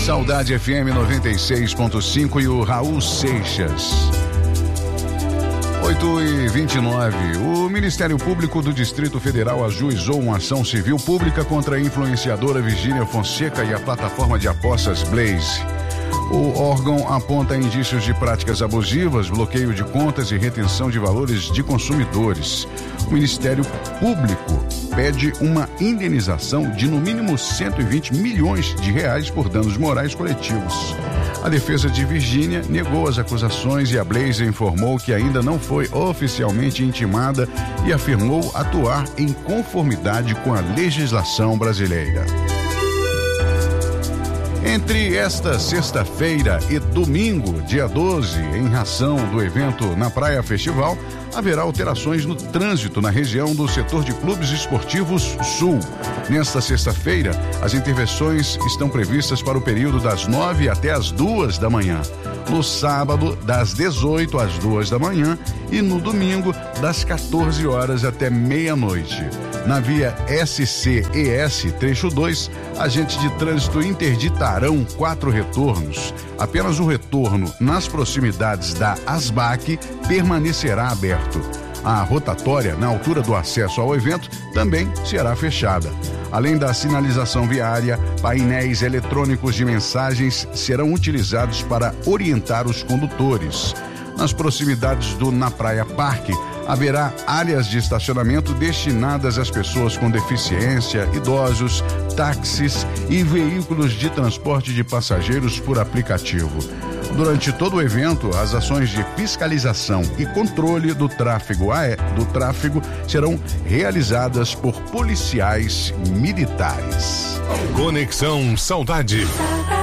Saudade FM 96.5 e o Raul Seixas. 8h29. O Ministério Público do Distrito Federal ajuizou uma ação civil pública contra a influenciadora Virgínia Fonseca e a plataforma de apostas Blaze. O órgão aponta indícios de práticas abusivas, bloqueio de contas e retenção de valores de consumidores. O Ministério Público pede uma indenização de no mínimo 120 milhões de reais por danos morais coletivos. A defesa de Virgínia negou as acusações e a Blaze informou que ainda não foi oficialmente intimada e afirmou atuar em conformidade com a legislação brasileira. Entre esta sexta-feira e domingo, dia 12, em razão do evento na Praia Festival, haverá alterações no trânsito na região do setor de clubes esportivos Sul. Nesta sexta-feira, as intervenções estão previstas para o período das 9 até as 2 da manhã. No sábado, das 18 às 2 da manhã e no domingo, das 14 horas até meia-noite. Na via SCES, trecho 2, agentes de trânsito interditarão 4 retornos. Apenas o retorno nas proximidades da ASBAC permanecerá aberto. A rotatória, na altura do acesso ao evento, também será fechada. Além da sinalização viária, painéis eletrônicos de mensagens serão utilizados para orientar os condutores. Nas proximidades do Na Praia Parque, haverá áreas de estacionamento destinadas às pessoas com deficiência, idosos, táxis e veículos de transporte de passageiros por aplicativo. Durante todo o evento, as ações de fiscalização e controle do tráfego serão realizadas por policiais militares. Conexão Saudade.